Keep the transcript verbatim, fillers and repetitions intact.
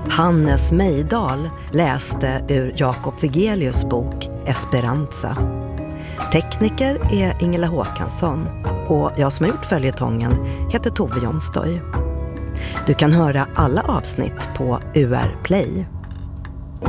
Hannes Mejdal läste ur Jakob Vigelius bok Esperanza. Tekniker är Ingela Håkansson och jag som har gjort följetongen heter Tove Jonstoj. Du kan höra alla avsnitt på U R Play.